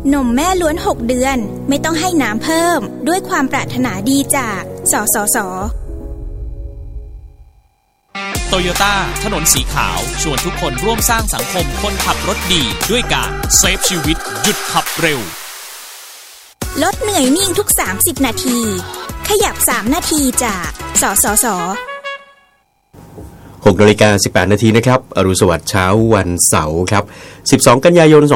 นมแม่ล้วน6เดือนไม่ต้องให้น้ำเพิ่มด้วยความปรารถนาดีจากสสส. โตโยต้าถนนสีขาวชวนทุกคนร่วมสร้างสังคมคนขับรถดีด้วยการเซฟชีวิตหยุดขับเร็วลดเหนื่อยนิ่งทุก30นาทีขยับ3นาทีจากสสส. 6:18 น.นะครับอรุณสวัสดิ์เช้าวันเสาร์ครับ12กันยายน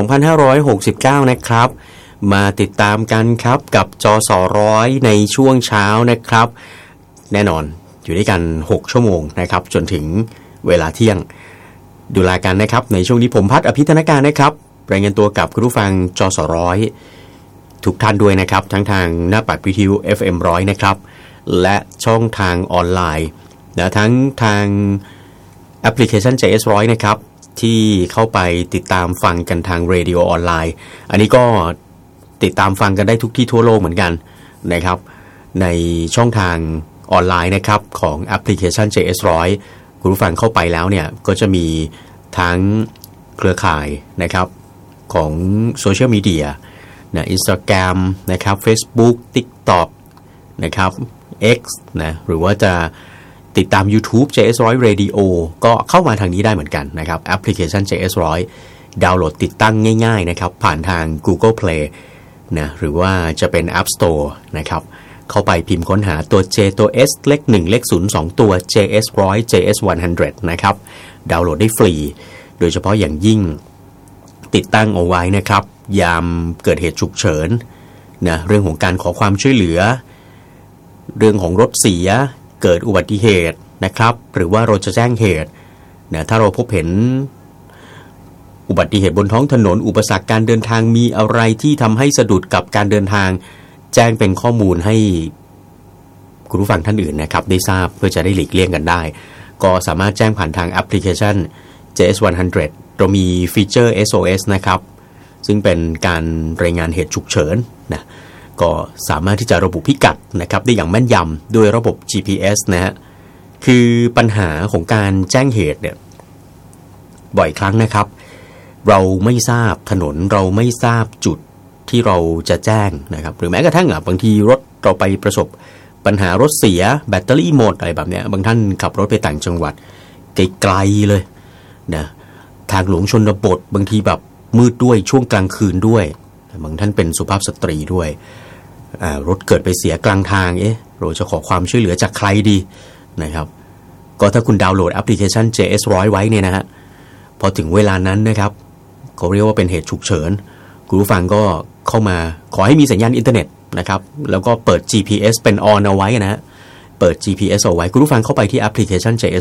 2569นะครับมาติดตามกันครับกับจสร้อยในช่วงเช้านะครับแน่นอนอยู่ด้วยกัน6ชั่วโมงนะครับจนถึงเวลาเที่ยงดูแลกันนะครับในช่วงนี้ผมพัฒน์อภิธนการนะครับรายงานตัวกับคุณผู้ฟังจสร้อยทุกท่านด้วยนะครับทั้งทางหน้าปัดวิทยุ FM 100นะครับและช่องทางออนไลน์และทั้งทางแอปพลิเคชัน JS 100นะครับที่เข้าไปติดตามฟังกันทางเรดิโอออนไลน์อันนี้ก็ติดตามฟังกันได้ทุกที่ทั่วโลกเหมือนกันนะครับในช่องทางออนไลน์นะครับของแอปพลิเคชัน JS 100คุณผู้ฟังเข้าไปแล้วเนี่ยก็จะมีทั้งเครือข่ายนะครับของโซเชียลมีเดียนะ Instagram นะครับ Facebook TikTok นะครับ X นะหรือว่าจะติดตาม YouTube JS 100 Radio ก็เข้ามาทางนี้ได้เหมือนกันนะครับแอปพลิเคชัน JS 100ดาวน์โหลดติดตั้งง่ายๆนะครับผ่านทาง Google Play นะหรือว่าจะเป็น App Store นะครับเข้าไปพิมพ์ค้นหาตัว J ตัว S เลข1เลข0 2ตัว JS 100 JS 100นะครับดาวน์โหลดได้ฟรีโดยเฉพาะอย่างยิ่งติดตั้งเอาไว้นะครับยามเกิดเหตุฉุกเฉินนะเรื่องของการขอความช่วยเหลือเรื่องของรถเสียเกิดอุบัติเหตุนะครับหรือว่าเราจะแจ้งเหตุนะถ้าเราพบเห็นอุบัติเหตุบนท้องถนนอุปสรรคการเดินทางมีอะไรที่ทำให้สะดุดกับการเดินทางแจ้งเป็นข้อมูลให้คุณผู้ฟังท่านอื่นนะครับได้ทราบเพื่อจะได้หลีกเลี่ยงกันได้ก็สามารถแจ้งผ่านทางแอปพลิเคชัน JS 100เรามีฟีเจอร์ SOS นะครับซึ่งเป็นการรายงานเหตุฉุกเฉินนะก็สามารถที่จะระบุพิกัดนะครับได้อย่างแม่นยำด้วยระบบ GPS นะฮะคือปัญหาของการแจ้งเหตุเนี่ยบ่อยครั้งนะครับเราไม่ทราบถนนเราไม่ทราบจุดที่เราจะแจ้งนะครับหรือแม้กระทั่งบางทีรถเราไปประสบปัญหารถเสียแบตเตอรี่หมดอะไรแบบนี้บางท่านขับรถไปต่างจังหวัดไกลๆเลยนะทางหลวงชนบทบางทีแบบมืดด้วยช่วงกลางคืนด้วยบางท่านเป็นสุภาพสตรีด้วยรถเกิดไปเสียกลางทางเราจะขอความช่วยเหลือจากใครดีนะครับก็ถ้าคุณดาวน์โหลดแอปพลิเคชัน JS 100ไว้เนี่ยนะฮะพอถึงเวลานั้นนะครับเขาเรียกว่าเป็นเหตุฉุกเฉินคุณผู้ฟังก็เข้ามาขอให้มีสัญญาณอินเทอร์เน็ตนะครับแล้วก็เปิด GPS เป็น on เอาไว้นะฮะเปิด GPS เอาไว้คุณผู้ฟังเข้าไปที่แอปพลิเคชัน JS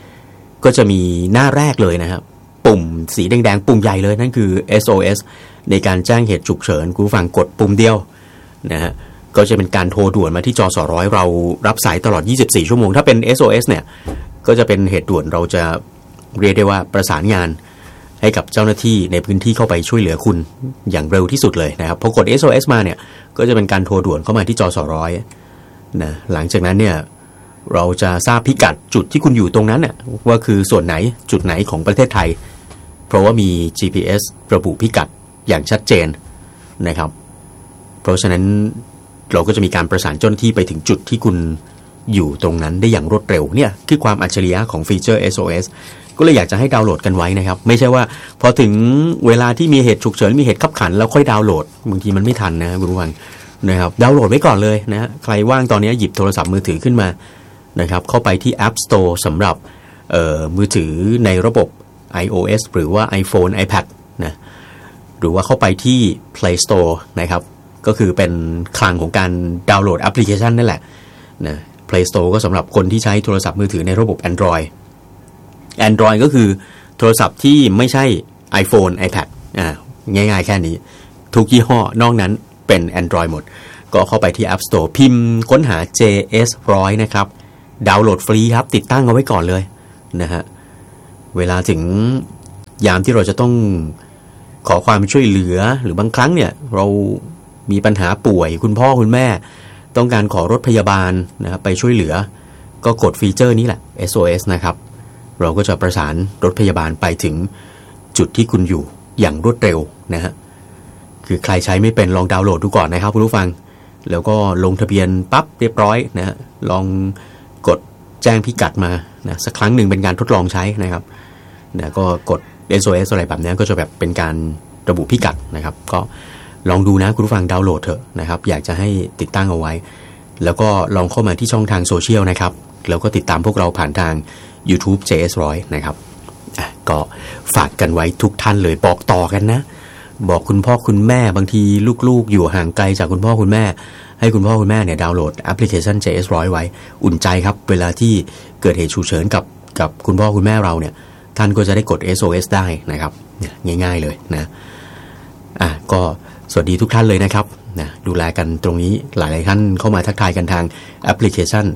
100ก็จะมีหน้าแรกเลยนะครับปุ่มสีแดงๆปุ่มใหญ่เลยนั่นคือ SOS ในการแจ้งเหตุฉุกเฉินคุณผู้ฟังกดปุ่มเดียวนะฮะก็จะเป็นการโทรด่วนมาที่จสร้อยเรารับสายตลอด24ชั่วโมงถ้าเป็น SOS เนี่ยก็จะเป็นเหตุด่วนเราจะเรียกได้ว่าประสานงานให้กับเจ้าหน้าที่ในพื้นที่เข้าไปช่วยเหลือคุณอย่างเร็วที่สุดเลยนะครับพอกด SOS มาเนี่ยก็จะเป็นการโทรด่วนเข้ามาที่จสร้อยนะหลังจากนั้นเนี่ยเราจะทราบพิกัดจุดที่คุณอยู่ตรงนั้นน่ะว่าคือส่วนไหนจุดไหนของประเทศไทยเพราะว่ามี GPS ระบุพิกัดอย่างชัดเจนนะครับเพราะฉะนั้นเราก็จะมีการประสานเจ้าหน้าที่ไปถึงจุดที่คุณอยู่ตรงนั้นได้อย่างรวดเร็วเนี่ยคือความอัจฉริยะของฟีเจอร์ SOS ก็เลยอยากจะให้ดาวน์โหลดกันไว้นะครับไม่ใช่ว่าพอถึงเวลาที่มีเหตุฉุกเฉินมีเหตุขับขันแล้วค่อยดาวน์โหลดบางทีมันไม่ทันนะคุณผู้ฟังนะครับดาวน์โหลดไว้ก่อนเลยนะใครว่างตอนนี้หยิบโทรศัพท์มือถือขึ้นมานะครับเข้าไปที่ App Store สำหรับมือถือในระบบ iOS หรือว่า iPhone iPad นะหรือว่าเข้าไปที่ Play Store นะครับก็คือเป็นคลังของการดาวน์โหลดแอปพลิเคชันนั่นแหละนะ Play Store ก็สำหรับคนที่ใช้โทรศัพท์มือถือในระบบ Android ก็คือโทรศัพท์ที่ไม่ใช่ iPhone iPad ง่ายๆแค่นี้ทุกยี่ห้อนอกนั้นเป็น Android หมดก็เข้าไปที่ App Store พิมพ์ค้นหา JS 100นะครับดาวน์โหลดฟรีครับติดตั้งเอาไว้ก่อนเลยนะฮะเวลาถึงยามที่เราจะต้องขอความช่วยเหลือหรือบางครั้งเนี่ยเรามีปัญหาป่วยคุณพ่อคุณแม่ต้องการขอรถพยาบาลนะครับไปช่วยเหลือก็กดฟีเจอร์นี้แหละ SOS นะครับเราก็จะประสานรถพยาบาลไปถึงจุดที่คุณอยู่อย่างรวดเร็วนะฮะคือใครใช้ไม่เป็นลองดาวน์โหลดดูก่อนนะครับคุณผู้ฟังแล้วก็ลงทะเบียนปั๊บเรียบร้อยนะลองกดแจ้งพิกัดมานะสักครั้งหนึ่งเป็นการทดลองใช้นะครับนะก็กด SOS อะไรแบบนี้ก็จะแบบเป็นการระบุพิกัดนะครับก็ลองดูนะคุณผู้ฟังดาวน์โหลดเถอะนะครับอยากจะให้ติดตั้งเอาไว้แล้วก็ลองเข้ามาที่ช่องทางโซเชียลนะครับแล้วก็ติดตามพวกเราผ่านทาง YouTube JS100 นะครับก็ฝากกันไว้ทุกท่านเลยบอกต่อกันนะบอกคุณพ่อคุณแม่บางทีลูกๆอยู่ห่างไกลจากคุณพ่อคุณแม่ให้คุณพ่อคุณแม่เนี่ยดาวน์โหลดแอปพลิเคชัน JS100 ไว้อุ่นใจครับเวลาที่เกิดเหตุฉุกเฉินกับคุณพ่อคุณแม่เราเนี่ยท่านก็จะได้กด SOS ได้นะครับง่ายๆเลยนะก็สวัสดีทุกท่านเลยนะครับนะดูแลกันตรงนี้หลายๆท่านเข้ามาทักทายกันทางแอปพลิเคชัน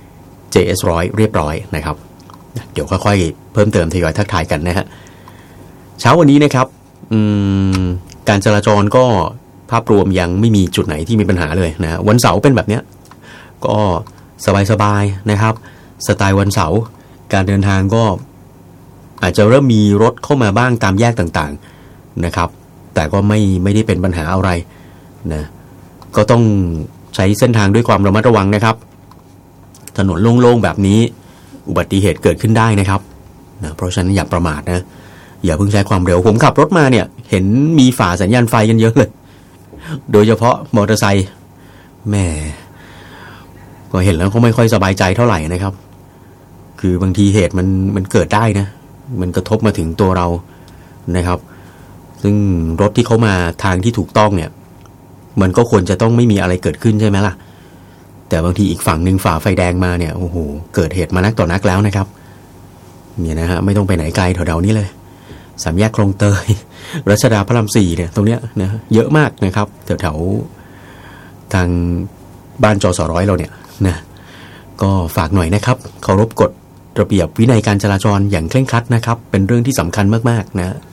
JS100 เรียบร้อยนะครับเดี๋ยวค่อยๆเพิ่มเติมทยอยทักทายกันนะฮะเช้าวันนี้นะครับการจราจรก็ภาพรวมยังไม่มีจุดไหนที่มีปัญหาเลยนะวันเสาร์เป็นแบบเนี้ยก็สบายๆนะครับสไตล์วันเสาร์การเดินทางก็อาจจะเริ่มมีรถเข้ามาบ้างตามแยกต่างๆนะครับแต่ก็ไม่ได้เป็นปัญหาอะไรนะก็ต้องใช้เส้นทางด้วยความระมัดระวังนะครับถนนโล่งๆแบบนี้อุบัติเหตุเกิดขึ้นได้นะครับนะเพราะฉะนั้นอย่าประมาทนะอย่าเพิ่งใช้ความเร็วผมขับรถมาเนี่ยเห็นมีฝ่าสัญญาณไฟกันเยอะเลยโดยเฉพาะมอเตอร์ไซค์แม่ก็เห็นแล้วก็ไม่ค่อยสบายใจเท่าไหร่นะครับคือบางทีเหตุมันเกิดได้นะมันกระทบมาถึงตัวเรานะครับซึ่งรถที่เขามาทางที่ถูกต้องเนี่ยมันก็ควรจะต้องไม่มีอะไรเกิดขึ้นใช่ไหมล่ะแต่บางทีอีกฝั่งนึงฝ่าไฟแดงมาเนี่ยโอ้โหเกิดเหตุมานักต่อนักแล้วนะครับเนี่ยนะฮะไม่ต้องไปไหนไกลแถวๆนี้เลยสามแยกคลองเตยรัชดาพระราม 4เนี่ยตรงเนี้ยนะเยอะมากนะครับแถวๆทางบ้านจสร้อยเราเนี่ยนะก็ฝากหน่อยนะครับเคารพกฎระเบียบวินัยการจราจรอย่างเคร่งครัดนะครับเป็นเรื่องที่สำคัญมากๆนะ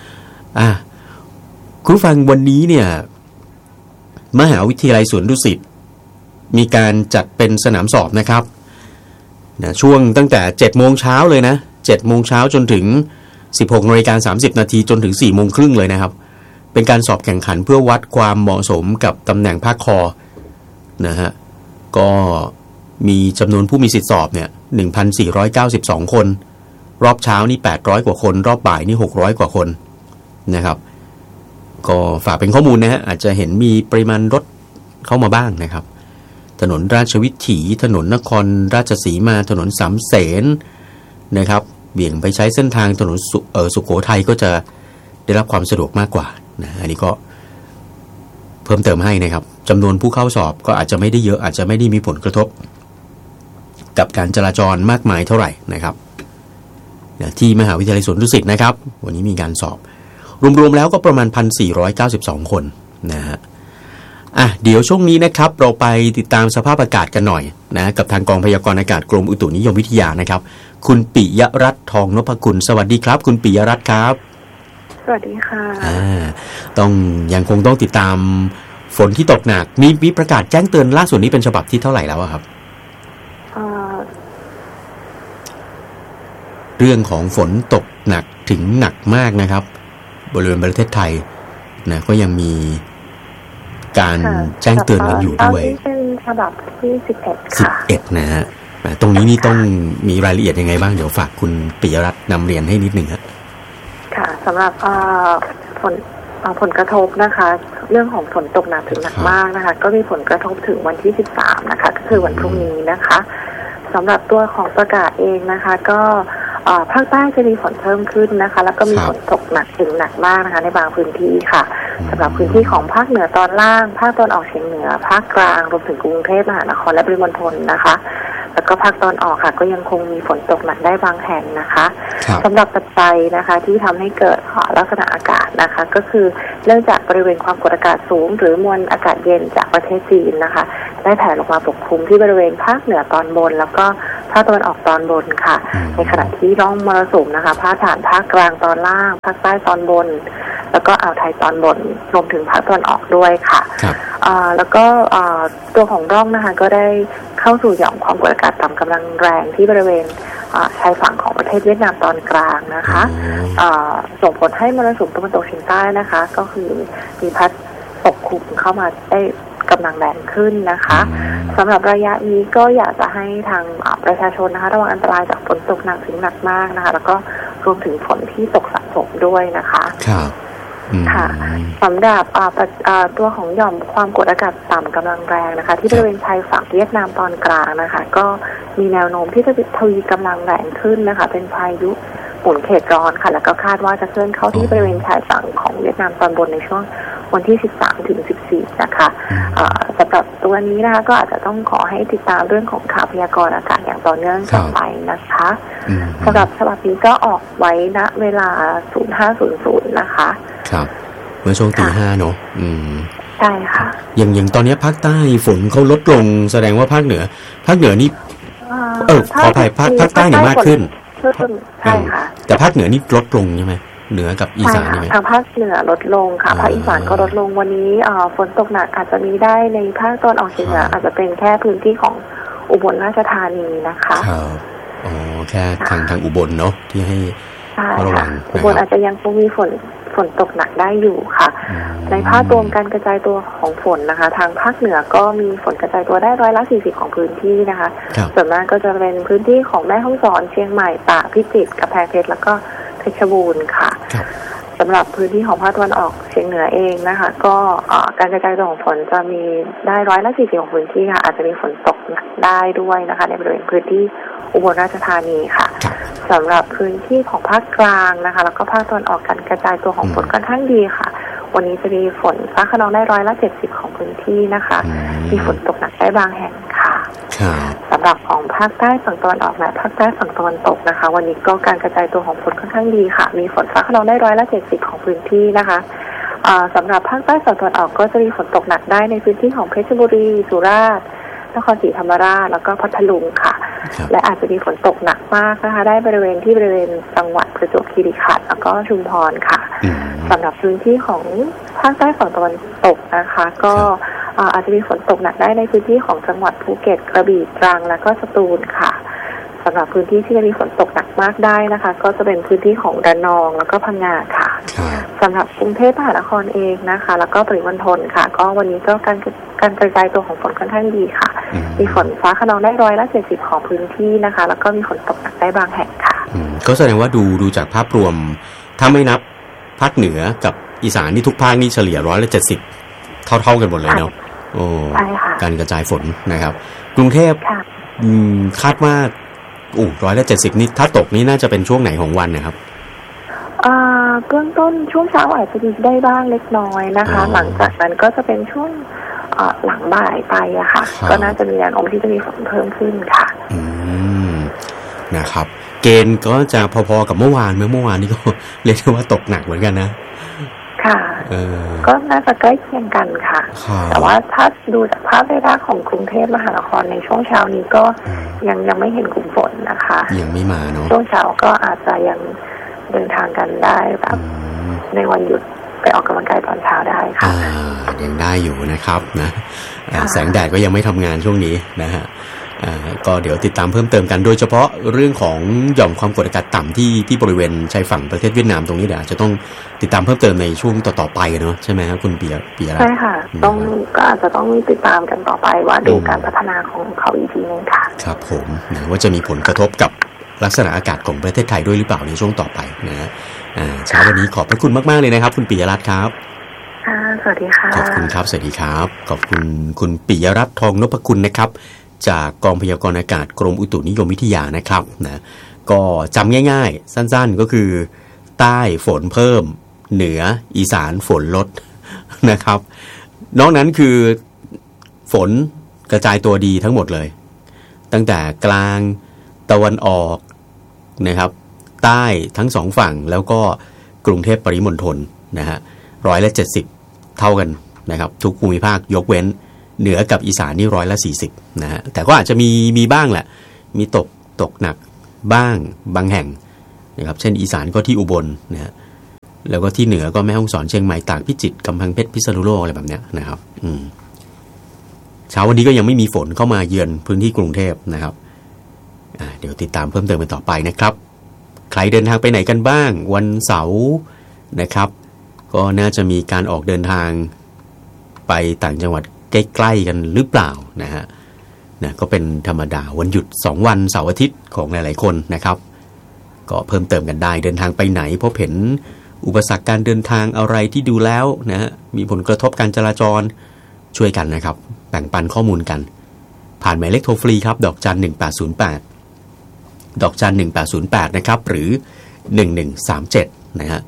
คุณผู้ฟังวันนี้เนี่ยมหาวิทยาลัยสวนดุสิตมีการจัดเป็นสนามสอบนะครับนะช่วงตั้งแต่ 7 โมงเช้าเลยนะ 7 โมงเช้าจนถึง 16:30 นาทีจนถึง 4 โมงครึ่งเลยนะครับเป็นการสอบแข่งขันเพื่อวัดความเหมาะสมกับตำแหน่งภาคคอนะฮะก็มีจำนวนผู้มีสิทธิสอบเนี่ย 1,492 คนรอบเช้านี่800กว่าคนรอบบ่ายนี่600กว่าคนนะครับก็ฝากเป็นข้อมูลนะฮะอาจจะเห็นมีปริมาณรถเข้ามาบ้างนะครับถนนราชวิถีถนนนครราชสีมาถนนสามเสนนะครับเบี่ยงไปใช้เส้นทางถนนสุโขทัยก็จะได้รับความสะดวกมากกว่านะอันนี้ก็เพิ่มเติมให้นะครับจำนวนผู้เข้าสอบก็อาจจะไม่ได้เยอะอาจจะไม่ได้มีผลกระทบกับการจราจรมากมายเท่าไหร่นะครับที่มหาวิทยาลัยสวนดุสิตนะครับวันนี้มีการสอบรวมๆแล้วก็ประมาณ 1,492 คนนะฮะเดี๋ยวช่วงนี้นะครับเราไปติดตามสภาพอากาศกันหน่อยนะกับทางกองพยากรณ์อากาศกรมอุตุนิยมวิทยานะครับคุณปิยรัตน์ทองนพกุลสวัสดีครับคุณปิยรัตน์ครับสวัสดีค่ะต้องยังคงต้องติดตามฝนที่ตกหนักมีประกาศแจ้งเตือนล่าสุดนี้เป็นฉบับที่เท่าไหร่แล้วครับเรื่องของฝนตกหนักถึงหนักมากนะครับบริเวณประเทศไทยนะก็ยังมีการแจ้งเตือนกันอยู่ด้วยเป็นฉบับที่11ค่ะ 11นะฮะตรงนี้นี่ต้องมีรายละเอียดยังไงบ้างเดี๋ยวฝากคุณปิยรัตน์นำเรียนให้นิดนึงครับค่ะสำหรับผลกระทบนะคะเรื่องของฝนตกหนักถึงหนักมากนะคะก็มีผลกระทบถึงวันที่13นะคะก็คือวันพรุ่งนี้นะคะสำหรับตัวของประกาศเองนะคะก็ภาคใต้จะมีฝนเพิ่มขึ้นนะคะแล้วก็มีฝนตกหนักถึงหนักมากนะคะในบางพื้นที่ค่ะสำหรับพื้นที่ของภาคเหนือตอนล่างภาคตะวันออกเฉียงเหนือภาคกลางรวมถึงกรุงเทพมหานครและปริมณฑลนะคะแล้วก็ภาคตอนออกค่ะก็ยังคงมีฝนตกหนักได้บางแห่งนะคะสำหรับปัจจัยนะคะที่ทำให้เกิดลักษณะอากาศนะคะก็คือเนื่องจากบริเวณความกดอากาศสูงหรือมวลอากาศเย็นจากประเทศจีนนะคะได้แผ่ลงมาปกคลุมที่บริเวณภาคเหนือตอนบนแล้วก็ภาคตะวันออกตอนบนค่ะในขณะที่ร่องมรสุมนะคะพาดผ่านภาคกลางตอนล่างภาคใต้ตอนบนแล้วก็อ่าวไทยตอนบนรวมถึงภาคตะวันออกด้วยค่ะแล้วก็ตัวของร่องนะคะก็ได้เข้าสู่หย่อมความกดอากาศต่ำกำลังแรงที่บริเวณชายฝั่งของประเทศเวียดนามตอนกลางนะคะส่งผลให้มรสุมตะวันตกเฉียงใต้นะคะก็คือมีพัดปกคลุมเข้ามาได้กำลังแรงขึ้นนะคะสำหรับระยะนี้ก็อยากจะให้ทางประชาชนนะคะระวังอันตรายจากฝนตกหนักถึงหนักมากนะคะแล้วก็รวมถึงฝนที่ตกสะสมด้วยนะคะครับค่ะสำหรับตัวของหย่อมความกดอากาศต่ำกำลังแรงนะคะที่บริเวณชายฝั่งเวียดนามตอนกลางนะคะก็มีแนวโน้มที่จะทวีกำลังแรงขึ้นนะคะเป็นพายุหมุนเขตร้อนค่ะแล้วก็คาดว่าจะเคลื่อนเข้าที่บริเวณชายฝั่งของเวียดนามตอนบนในช่วงวันที่13ถึง14นะคะสำหรับตัวนี้นะคะก็อาจจะต้องขอให้ติดตามเรื่องของข่าวพยากรณ์อากาศอย่างต่อเนื่องต่อไปนะคะสำหรับฉบับนี้ก็ออกไว้ณเวลา 05:00 นะคะครับเมื่อช่วง 5:00 เนาะใช่ค่ะอย่างตอนนี้ภาคใต้ฝนเขาลดลงแสดงว่าภาคเหนือนี่ขออภัยภาคใต้เนี่ยมากขึ้นใช่ค่ะแต่ภาคเหนือนี่ลดลงใช่ไหมเหนือกับอีสานนี่ไหมทางภาคเหนือลดลงค่ะภาคอีสานก็ลดลงวันนี้ฝนตกหนักอาจจะมีได้ในภาคตะวันออกเฉียงเหนืออาจจะเป็นแค่พื้นที่ของอุบลราชธานีนะคะครับแค่ทางอุบลเนาะที่ให้ระวังอุบลอาจจะยังคงมีฝนตกหนักได้อยู่ค่ะในภาพรวมการกระจายตัวของฝนนะคะทางภาคเหนือก็มีฝนกระจายตัวได้40%ของพื้นที่นะคะส่วนมากก็จะเป็นพื้นที่ของแม่ฮ่องสอนเชียงใหม่ตากพิจิตรกำแพงเพชรแล้วก็เพชรบูรณ์ค่ะสำหรับพื้นที่ของภาคตะวันออกเฉียงเหนือเองนะคะก็การกระจายตัวของฝนจะมีได้40%ของพื้นที่ค่ะอาจจะมีฝนตกหนักได้ด้วยนะคะในบริเวณพื้นที่อุบลราชธานีค่ะสำหรับพื้นที่ของภาคกลางนะคะแล้วก็ภาคตะวันออกการกระจายตัวของฝนค่อนข้างดีค่ะวันนี้จะมีฝนฟ้าคะนองได้70%ของพื้นที่นะคะมีฝนตกหนักได้บางแห่งค่ะสำหรับของภาคใต้ฝั่งตะวันออกและภาคใต้ฝั่งตะวันตกนะคะวันนี้ก็การกระจายตัวของฝนค่อนข้างดีค่ะมีฝนฟ้าคะนองได้70%ของพื้นที่นะคะสำหรับภาคใต้ฝั่งตะวันออกก็จะมีฝนตกหนักได้ในพื้นที่ของเพชรบุรีสุราษฎร์นครศรีธรรมราชแล้วก็พัทลุงค่ะและอาจจะมีฝนตกหนักมากนะคะได้บริเวณจังหวัดประจวบคีรีขันธ์แล้วก็ชุมพรค่ะสำหรับพื้นที่ของภาคใต้ฝั่งตะวันตกนะคะก็อาจจะมีฝนตกหนักได้ในพื้นที่ของจังหวัดภูเก็ตกระบี่ตรังและก็สตูลค่ะสำหรับพื้นที่ที่จะมีฝนตกหนักมากได้นะคะก็จะเป็นพื้นที่ของระนองแล้วก็พังงาค่ะสำหรับกรุงเทพมหานครเองนะคะแล้วก็ปริมณฑลค่ะก็วันนี้ก็การกระจายตัวของฝนค่อนข้างดีค่ะมีฝนฟ้าคะนองได้70%ของพื้นที่นะคะแล้วก็มีฝนตกหนักได้บางแห่งค่ะก็แสดงว่าดูจากภาพรวมถ้าไม่นับภาคเหนือกับอีสานนี่ทุกภาคนี่เฉลี่ย170เท่ากันหมดเลยเนาะการกระจายฝนนะครับกรุงเทพคาดว่า170นี่ถ้าตกนี่น่าจะเป็นช่วงไหนของวันนะครับเบื้องต้นช่วงเช้าอาจจะมีได้บ้างเล็กน้อยนะคะหลังจากนั้นก็จะเป็นช่วงหลังบ่ายไปอะค่ะก็น่าจะมีแนวโน้มที่จะมีฝนเพิ่มขึ้นค่ะนะครับเกณฑ์ก็จะพอๆกับเมื่อวานนี่ก็เรียกได้ว่าตกหนักเหมือนกันนะค่ะก็น่าจะใกล้เคียงกันค่ะแต่ว่าถ้าดูจากภาพเรดาร์ของกรุงเทพมหานครในช่วงเช้านี้ก็ยังไม่เห็นกลุ่มฝนนะคะยังไม่มาเนาะช่วงเช้าก็อาจจะยังเดินทางกันได้แบบในวันหยุดไปออกกำลังกายตอนเช้าได้ค่ะยังได้อยู่นะครับนะแสงแดดก็ยังไม่ทำงานช่วงนี้นะฮะก็เดี๋ยวติดตามเพิ่มเติมกันโดยเฉพาะเรื่องของหย่อมความกดอากาศต่ำที่บริเวณชายฝั่งประเทศเวียดนามตรงนี้เดี๋ยวอาจจะต้องติดตามเพิ่มเติมในช่วงต่อๆไปเนาะใช่ไหมครับคุณปียรัตน์ใช่ค่ะก็อาจจะต้องติดตามกันต่อไปว่าดูการพัฒนาของเขาอีกทีนึงค่ะครับผมนะว่าจะมีผลกระทบกับลักษณะอากาศของประเทศไทยด้วยหรือเปล่าในช่วงต่อไปนะเช้าวันนี้ขอบพระคุณมากๆเลยนะครับคุณปียรัตน์ครับสวัสดีค่ะขอบคุณครับสวัสดีครับขอบคุณคุณปียรัตน์ทองนพคุณนะครับจากกองพยากรณ์อากาศกรมอุตุนิยมวิทยานะครับนะก็จำง่ายๆสั้นๆก็คือใต้ฝนเพิ่มเหนืออีสานฝนลดนะครับนอกนั้นคือฝนกระจายตัวดีทั้งหมดเลยตั้งแต่กลางตะวันออกนะครับใต้ทั้งสองฝั่งแล้วก็กรุงเทพปริมณฑลนะฮะ170เท่ากันนะครับทุกภูมิภาคยกเว้นเหนือกับอีสานนี่140นะฮะแต่ก็อาจจะมีบ้างแหละมีตกหนักบ้างบางแห่งนะครับเช่นอีสานก็ที่อุบลนะฮะแล้วก็ที่เหนือก็แม่ฮ่องสอนเชียงใหม่ตากพิจิตรกำแพงเพชรพิษณุโลกอะไรแบบเนี้ยนะครับเช้าวันนี้ก็ยังไม่มีฝนเข้ามาเยือนพื้นที่กรุงเทพนะครับเดี๋ยวติดตามเพิ่มเติมกันต่อไปนะครับใครเดินทางไปไหนกันบ้างวันเสาร์นะครับก็น่าจะมีการออกเดินทางไปต่างจังหวัดใกล้ๆกันหรือเปล่านะฮะนะก็เป็นธรรมดาวันหยุด2วันเสาร์อาทิตย์ของหลายๆคนนะครับก็เพิ่มเติมกันได้เดินทางไปไหนพบเห็นอุปสรรคการเดินทางอะไรที่ดูแล้วนะฮะมีผลกระทบการจราจรช่วยกันนะครับแบ่งปันข้อมูลกันผ่านหมายเลขโทรฟรีครับดอกจัน1808ดอกจัน1808นะครับหรือ1137นะฮะ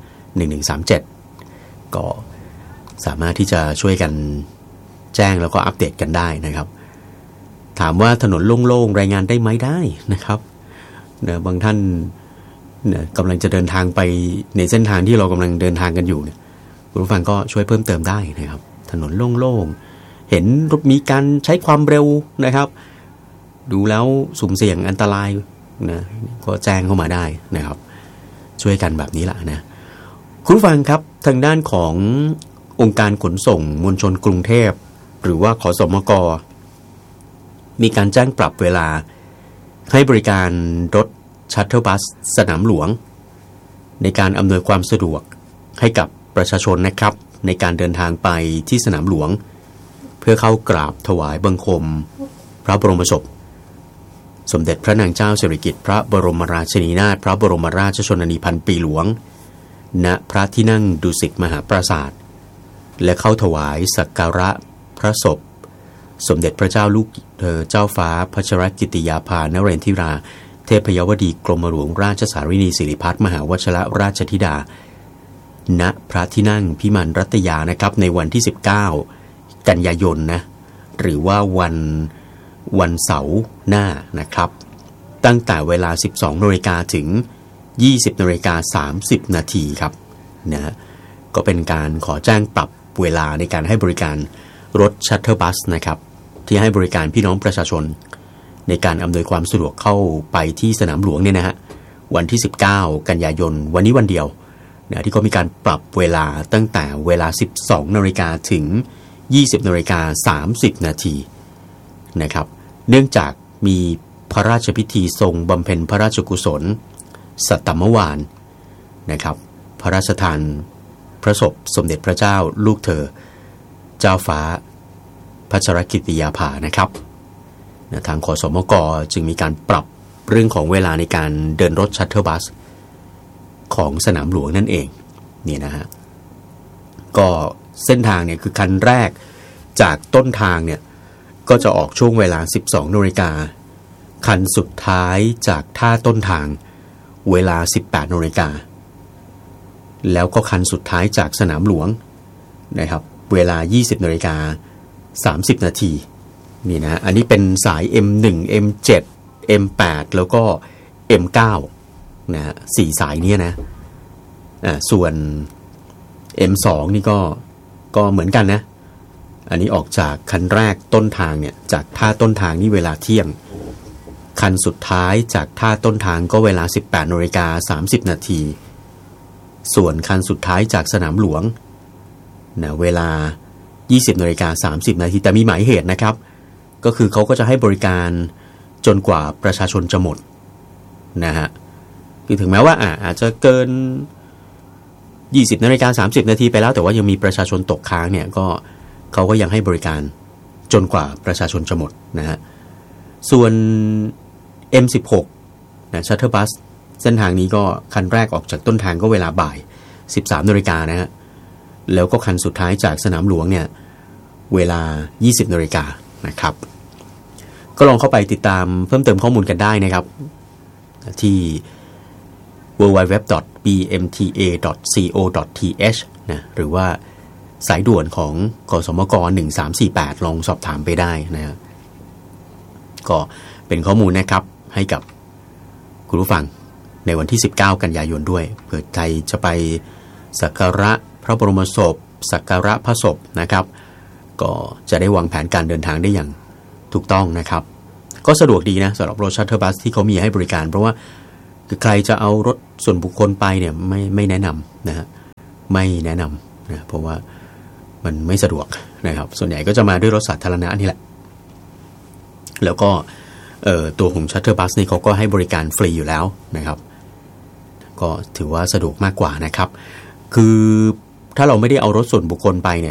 1137ก็สามารถที่จะช่วยกันแจ้งแล้วก็อัปเดตกันได้นะครับถามว่าถนนโล่งๆรายงานได้ไหมได้นะครับนะบางท่านนะกำลังจะเดินทางไปในเส้นทางที่เรากำลังเดินทางกันอยู่เนี่ยคุณผู้ฟังก็ช่วยเพิ่มเติมได้นะครับถนนโล่งๆเห็นรถมีการใช้ความเร็วนะครับดูแล้วสุ่มเสี่ยงอันตรายนะก็แจ้งเข้ามาได้นะครับช่วยกันแบบนี้แหละนะคุณผู้ฟังครับทางด้านขององค์การขนส่งมวลชนกรุงเทพหรือว่าขสมกมีการแจ้งปรับเวลาให้บริการรถชัตเทิลบัสสนามหลวงในการอำนวยความสะดวกให้กับประชาชนนะครับในการเดินทางไปที่สนามหลวงเพื่อเข้ากราบถวายบังคมพระบรมศพสมเด็จพระนางเจ้าสิริกิติ์พระบรมราชินีนาถพระบรมราชชนนีพันปีหลวงณพระที่นั่งดุสิตมหาปราสาทและเข้าถวายสักการะพระศพสมเด็จพระเจ้าลูกเจ้าฟ้าพัชรกิติยาภานเรนทิราเทพยวดีกรมหลวงราชสารินีสิริพัฒน์มหาวชิรราชธิดาณพระที่นั่งพิมานรัตยานะครับในวันที่19กันยายนนะหรือว่าวันเสาร์หน้านะครับตั้งแต่เวลา 12:00 นถึง 20:30 นครับนะก็เป็นการขอแจ้งปรับเวลาในการให้บริการรถชัตเทิลบัสนะครับที่ให้บริการพี่น้องประชาชนในการอำนวยความสะดวกเข้าไปที่สนามหลวงเนี่ยนะฮะวันที่19กันยายนวันนี้วันเดียวนะที่เขามีการปรับเวลาตั้งแต่เวลา 12:00 นถึง 20:30 นนะครับเนื่องจากมีพระราชพิธีทรงบำเพ็ญพระราชกุศลสัตตมวานนะครับพระราชทานพระศพสมเด็จพระเจ้าลูกเธอเจ้าฟ้าพัชรกิติยาภานะครับทางขสมกจึงมีการปรับเรื่องของเวลาในการเดินรถชัตเทิลบัสของสนามหลวงนั่นเองนี่นะฮะก็เส้นทางเนี่ยคือคันแรกจากต้นทางเนี่ยก็จะออกช่วงเวลา 12:00 นคันสุดท้ายจากท่าต้นทางเวลา 18:00 นแล้วก็คันสุดท้ายจากสนามหลวงนะครับเวลา 20:30 นนี่นะอันนี้เป็นสาย M1 M7 M8 แล้วก็ M9 นะ4สายนี้นะส่วน M2 นี่ก็เหมือนกันนะอันนี้ออกจากคันแรกต้นทางเนี่ยจากท่าต้นทางนี่เวลาเที่ยงคันสุดท้ายจากท่าต้นทางก็เวลา 18:30 นส่วนคันสุดท้ายจากสนามหลวงนะเวลา 20:30 นแต่มีหมายเหตุนะครับก็คือเขาก็จะให้บริการจนกว่าประชาชนจะหมดนะฮะคือถึงแม้ว่าอาจจะเกิน 20:30 นไปแล้วแต่ว่ายังมีประชาชนตกค้างเนี่ยก็เขาก็ยังให้บริการจนกว่าประชาชนจะหมดนะฮะส่วน M16 นะชัตเทิลบัสเส้นทางนี้ก็คันแรกออกจากต้นทางก็เวลาบ่าย 13:00 นนะฮะแล้วก็คันสุดท้ายจากสนามหลวงเนี่ยเวลา 20:00 นนะครับก็ลองเข้าไปติดตามเพิ่มเติมข้อมูลกันได้นะครับที่ www.bmta.co.th นะหรือว่าสายด่วนของกสมก1348ลองสอบถามไปได้นะก็เป็นข้อมูลนะครับให้กับคุณผู้ฟังในวันที่19กันยายนด้วยเผื่อใครจะไปสักการะพระบรมศพสักการะพระศพนะครับก็จะได้วางแผนการเดินทางได้อย่างถูกต้องนะครับก็สะดวกดีนะสำหรับรถชัตเทิลบัสที่เขามีให้บริการเพราะว่าคือใครจะเอารถส่วนบุคคลไปเนี่ยไม่แนะนำนะฮะไม่แนะนำนะเพราะว่ามันไม่สะดวกนะครับส่วนใหญ่ก็จะมาด้วยรถสาธารณะนี่แหละแล้วก็ตัวของชัตเทิลบัสนี่เขาก็ให้บริการฟรีอยู่แล้วนะครับก็ถือว่าสะดวกมากกว่านะครับคือถ้าเราไม่ได้เอารถส่วนบุคคลไปเนี่ย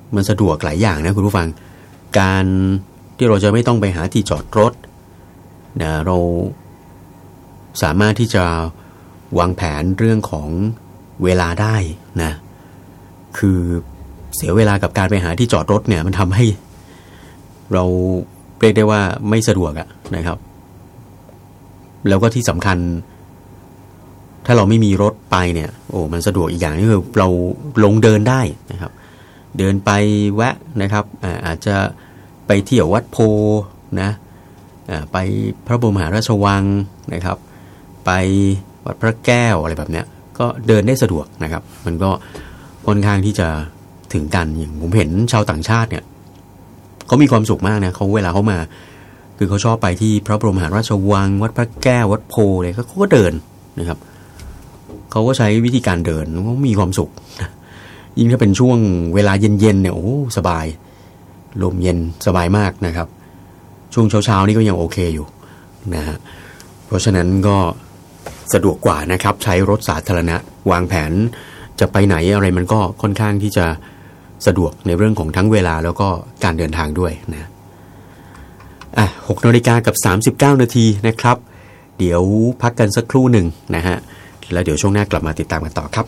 มันสะดวกหลายอย่างนะคุณผู้ฟังการที่เราจะไม่ต้องไปหาที่จอดรถนะเราสามารถที่จะวางแผนเรื่องของเวลาได้นะคือเสียเวลากับการไปหาที่จอดรถเนี่ยมันทำให้เราเรียกได้ว่าไม่สะดวกนะครับแล้วก็ที่สำคัญถ้าเราไม่มีรถไปเนี่ยมันสะดวกอีกอย่างนึงคือเราลงเดินได้นะครับเดินไปแวะนะครับอาจจะไปเที่ยววัดโพนะไปพระบรมมหาราชวังนะครับไปวัดพระแก้วอะไรแบบเนี้ยก็เดินได้สะดวกนะครับมันก็ค่อนข้างที่จะถึงกันอย่างผมเห็นชาวต่างชาติเนี่ยเขามีความสุขมากนะเขาเวลาเขามาคือเขาชอบไปที่พระบรมมหาราชวังวัดพระแก้ววัดโพเลยเขาก็เดินนะครับเขาก็ใช้วิธีการเดินเขามีความสุขยิ่งถ้าเป็นช่วงเวลาเย็นๆเนี่ยโอ้สบายลมเย็นสบายมากนะครับช่วงเช้าๆนี่ก็ยังโอเคอยู่นะฮะเพราะฉะนั้นก็สะดวกกว่านะครับใช้รถสาธารณะวางแผนจะไปไหนอะไรมันก็ค่อนข้างที่จะสะดวกในเรื่องของทั้งเวลาแล้วก็การเดินทางด้วยนะ6:39 นาทีนะครับเดี๋ยวพักกันสักครู่หนึ่งนะฮะแล้วเดี๋ยวช่วงหน้ากลับมาติดตามกันต่อครับ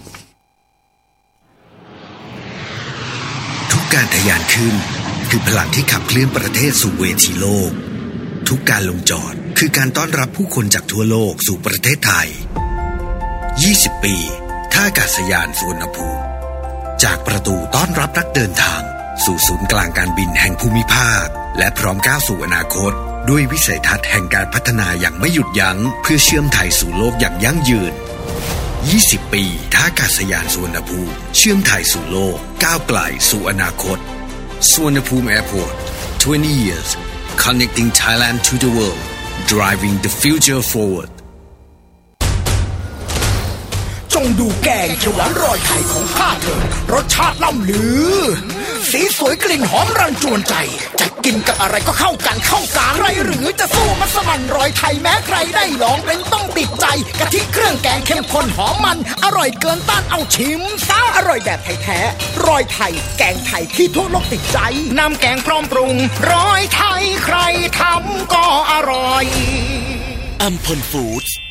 ทุกการทะยานขึ้นคือพลังที่ขับเคลื่อนประเทศสู่เวทีโลกทุกการลงจอดคือการต้อนรับผู้คนจากทั่วโลกสู่ประเทศไทย20 ปีท่าอากาศยานสุวรรณภูมิจากประตูต้อนรับนักเดินทางสู่ศูนย์กลางการบินแห่งภูมิภาคและพร้อมก้าวสู่อนาคตด้วยวิสัยทัศน์แห่งการพัฒนาอย่างไม่หยุดยั้งเพื่อเชื่อมไทยสู่โลกอย่างยั่งยืน20 ปีท่าอากาศยานสุวรรณภูมิเชื่อมไทยสู่โลกก้าวไกลสู่อนาคตสุวรรณภูมิ Airport 20 years connecting Thailand to the world driving the future forward จงดูแกงเขียวหวานรอยไทยของข้าเถิดรสชาติล่ำลือสีสวยกลิ่นหอมรันจวนใจจะกินกับอะไรก็เข้ากันใครหรือจะสู้มัสมั่นรอยไทยแม้ใครได้ลองเป็นต้องติดใจกะทิเครื่องแกงเข้มข้นหอมมันอร่อยเกินต้านเอาชิมซะอร่อยแบบแท้ๆรอยไทยแกงไทยที่ทั่วโลกติดใจน้ำแกงพร้อมปรุงรอยไทยใครทำก็อร่อยอัมพลฟู้ดส์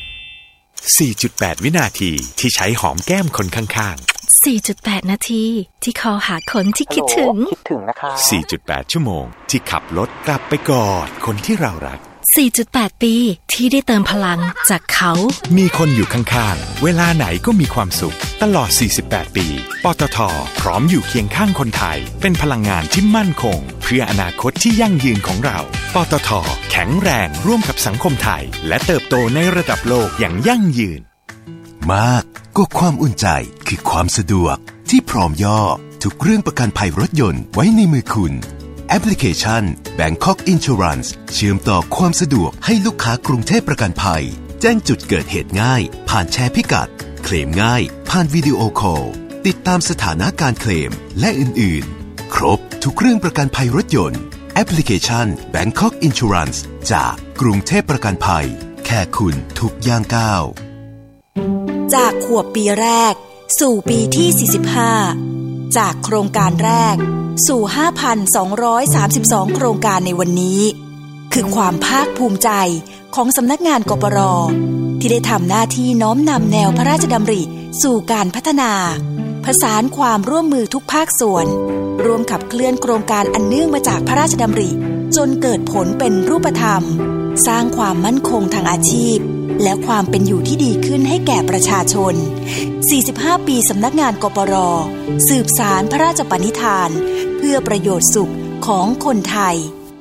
4.8 วินาทีที่ใช้หอมแก้มคนข้างๆ 4.8 นาทีที่คอหาคนที่คิดถึงนะคะ 4.8 ชั่วโมงที่ขับรถกลับไปกอดคนที่เรารัก 4.8 ปีที่ได้เติมพลังจากเขามีคนอยู่ข้างๆเวลาไหนก็มีความสุขตลอด48ปีปตท.พร้อมอยู่เคียงข้างคนไทยเป็นพลังงานที่มั่นคงเพื่ออนาคตที่ยั่งยืนของเราปตท.แข็งแรงร่วมกับสังคมไทยและเติบโตในระดับโลกอย่างยั่งยืนมากก็ความอุ่นใจคือความสะดวกที่พร้อมย่อทุกเรื่องประกันภัยรถยนต์ไว้ในมือคุณแอปพลิเคชัน Bangkok Insurance เชื่อมต่อความสะดวกให้ลูกค้ากรุงเทพประกันภัยแจ้งจุดเกิดเหตุง่ายผ่านแชร์พิกัดเคลมง่ายผ่านวิดีโอคอลติดตามสถานะการเคลมและอื่นๆครบทุกเรื่องประกันภัยรถยนต์แอปพลิเคชัน Bangkok Insurance จากกรุงเทพประกันภัยแค่คุณทุกย่างก้าวจากขวบปีแรกสู่ปีที่45จากโครงการแรกสู่ 5,232 โครงการในวันนี้คือความภาคภูมิใจของสำนักงานกปร.ที่ได้ทำหน้าที่น้อมนำแนวพระราชดำริสู่การพัฒนาผสานความร่วมมือทุกภาคส่วนร่วมขับเคลื่อนโครงการอันเนื่องมาจากพระราชดำริจนเกิดผลเป็นรูปธรรมสร้างความมั่นคงทางอาชีพและความเป็นอยู่ที่ดีขึ้นให้แก่ประชาชน45 ปีสำนักงานกปร.สืบสารพระราชปณิธานเพื่อประโยชน์สุขของคนไทย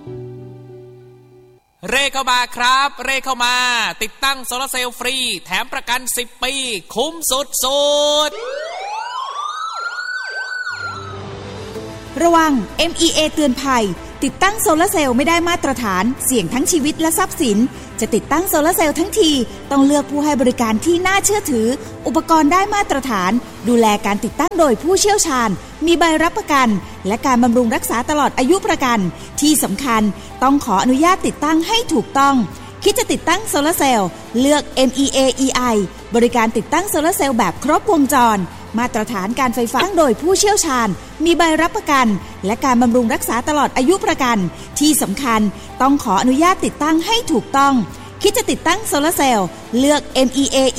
เร่เข้ามาครับเร่เข้ามาติดตั้งโซลาร์เซลล์ฟรีแถมประกัน10 ปีคุ้มสุดๆระวัง MEA เตือนภัยติดตั้งโซลาร์เซลล์ไม่ได้มาตรฐานเสี่ยงทั้งชีวิตและทรัพย์สินจะติดตั้งโซลาร์เซลล์ทั้งทีต้องเลือกผู้ให้บริการที่น่าเชื่อถืออุปกรณ์ได้มาตรฐานดูแลการติดตั้งโดยผู้เชี่ยวชาญมีใบรับประกันและการบำรุงรักษาตลอดอายุประกันที่สำคัญต้องขออนุญาตติดตั้งให้ถูกต้องคิดจะติดตั้งโซลาร์เซลล์เลือก MEA EI บริการติดตั้งโซลาร์เซลล์แบบครบวงจรมาตรฐานการไฟฟ้าโดยผู้เชี่ยวชาญมีใบรับประกันและการบำรุงรักษาตลอดอายุประกันที่สำคัญต้องขออนุญาตติดตั้งให้ถูกต้องคิดจะติดตั้งโซลาร์เซลล์เลือก MEA